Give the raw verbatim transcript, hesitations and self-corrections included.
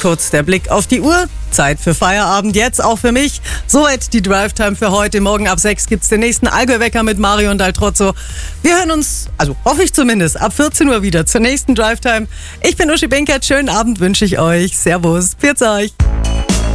kurz der Blick auf die Uhr. Zeit für Feierabend, jetzt auch für mich. Soweit die Drive-Time für heute. Morgen ab sechs gibt's den nächsten Allgäu-Wecker mit Mario und Daltrozzo. Wir hören uns, also hoffe ich zumindest, ab vierzehn Uhr wieder zur nächsten Drive-Time. Ich bin Uschi Binkert, schönen Abend wünsche ich euch. Servus, pfiat euch.